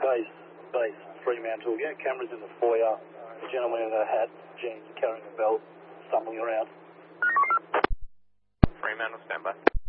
base, Fremantle. Yeah, cameras in the foyer. A gentleman in a hat, jeans, carrying a belt, stumbling around. Fremantle, stand by.